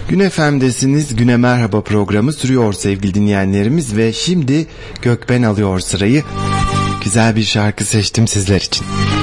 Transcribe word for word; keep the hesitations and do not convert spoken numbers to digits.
Gün F M'desiniz. Güne Merhaba programı sürüyor sevgili dinleyenlerimiz ve şimdi Gökben alıyor sırayı. Güzel bir şarkı seçtim sizler için.